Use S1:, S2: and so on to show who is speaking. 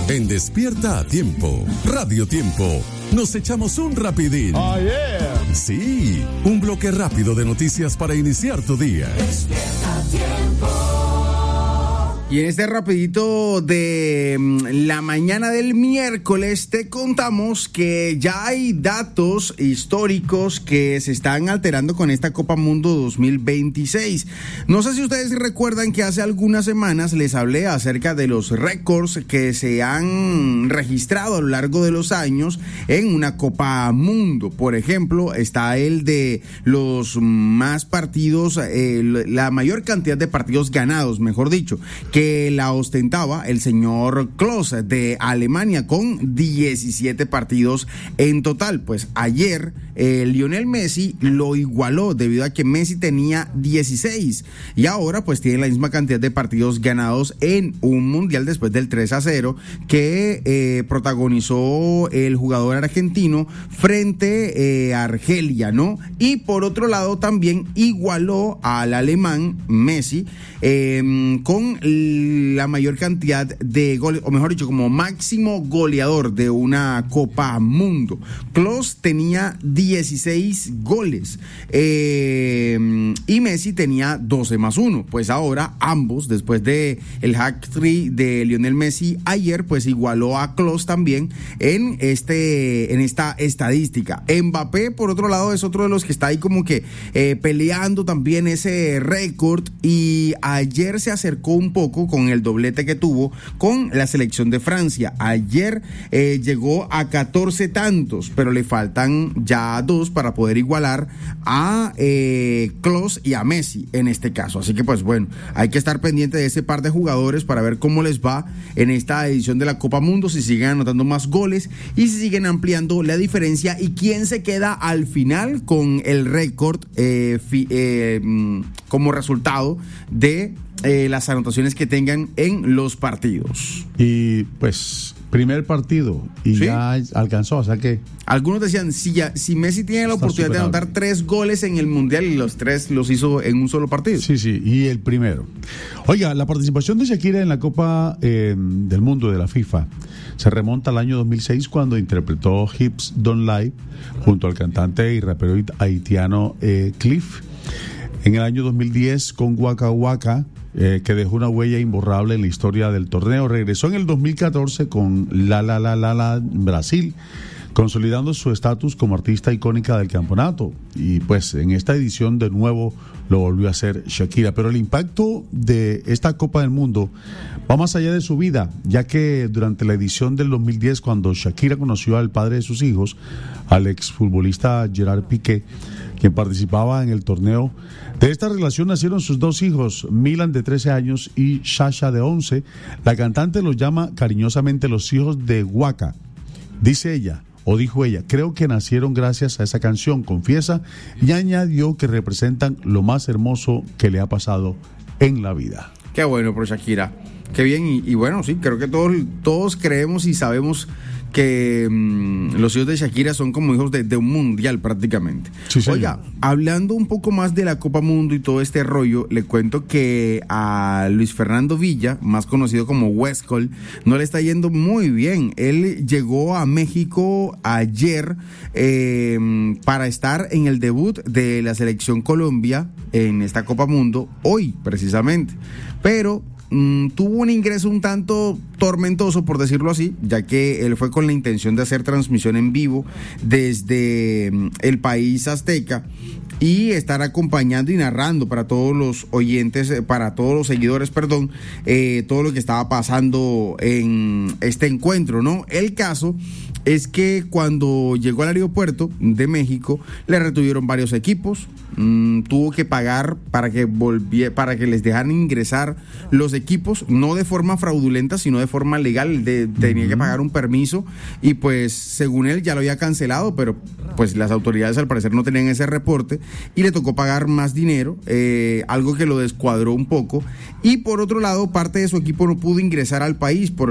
S1: En Despierta a Tiempo, Radio Tiempo, nos echamos un rapidín.
S2: Oh, yeah.
S1: Sí, un bloque rápido de noticias para iniciar tu día.
S3: Despierta a Tiempo.
S4: Y en este rapidito de la mañana del miércoles te contamos que ya hay datos históricos que se están alterando con esta Copa Mundo 2026. No sé si ustedes recuerdan que hace algunas semanas les hablé acerca de los récords que se han registrado a lo largo de los años en una Copa Mundo. Por ejemplo, está el de los más partidos, la mayor cantidad de partidos ganados, mejor dicho, que la ostentaba el señor Klose de Alemania con 17 partidos en total. Pues ayer Lionel Messi lo igualó debido a que Messi tenía 16 y ahora pues tiene la misma cantidad de partidos ganados en un mundial después del 3-0 que protagonizó el jugador argentino frente a Argelia, ¿no? Y por otro lado también igualó al alemán Messi con la mayor cantidad de goles, o mejor dicho, como máximo goleador de una Copa Mundo. Klose tenía 16 goles y Messi tenía 12 más 1. Pues ahora ambos, después de el hat-trick de Lionel Messi ayer, pues igualó a Klose también en esta estadística. Mbappé, por otro lado, es otro de los que está ahí como que peleando también ese récord, y ayer se acercó un poco con el doblete que tuvo con la selección de Francia. Ayer llegó a 14 tantos, pero le faltan ya 2 para poder igualar a Klose y a Messi en este caso. Así que pues bueno, hay que estar pendiente de ese par de jugadores para ver cómo les va en esta edición de la Copa Mundo, si siguen anotando más goles y si siguen ampliando la diferencia, y quién se queda al final con el récord como resultado de las anotaciones que tengan en los partidos.
S2: Y pues primer partido y ¿sí? Ya alcanzó, o sea que
S4: algunos decían si Messi tiene la oportunidad de anotar 3 goles en el mundial, y los 3 los hizo en un solo partido.
S2: Sí, y el primero. Oiga, la participación de Shakira en la Copa del Mundo de la FIFA se remonta al año 2006, cuando interpretó Hips Don't Lie junto al cantante y rapero haitiano Cliff. En el año 2010 con Waka Waka, que dejó una huella imborrable en la historia del torneo. Regresó en el 2014 con La Brasil, consolidando su estatus como artista icónica del campeonato. Y pues en esta edición de nuevo lo volvió a hacer Shakira. Pero el impacto de esta Copa del Mundo va más allá de su vida, ya que durante la edición del 2010, cuando Shakira conoció al padre de sus hijos, al exfutbolista Gerard Piqué, quien participaba en el torneo, de esta relación nacieron sus 2 hijos, Milan de 13 años y Sasha de 11. La cantante los llama cariñosamente los hijos de Waka. Dijo ella, creo que nacieron gracias a esa canción, confiesa, y añadió que representan lo más hermoso que le ha pasado en la vida.
S4: Qué bueno por Shakira, qué bien, y bueno, sí, creo que todos creemos y sabemos que los hijos de Shakira son como hijos de un mundial prácticamente.
S2: Sí,
S4: oiga, hablando un poco más de la Copa Mundo y todo este rollo, le cuento que a Luis Fernando Villa, más conocido como Westcol, no le está yendo muy bien. Él llegó a México ayer para estar en el debut de la selección Colombia en esta Copa Mundo, hoy precisamente, pero tuvo un ingreso un tanto tormentoso, por decirlo así, ya que él fue con la intención de hacer transmisión en vivo desde el país azteca y estar acompañando y narrando para todos los oyentes, para todos los seguidores, todo lo que estaba pasando en este encuentro, ¿no? El caso es que cuando llegó al aeropuerto de México le retuvieron varios equipos, tuvo que pagar para que les dejaran ingresar los equipos, no de forma fraudulenta, sino de forma legal. Tenía que pagar un permiso y pues según él ya lo había cancelado, pero pues las autoridades al parecer no tenían ese reporte y le tocó pagar más dinero, algo que lo descuadró un poco. Y por otro lado, parte de su equipo no pudo ingresar al país por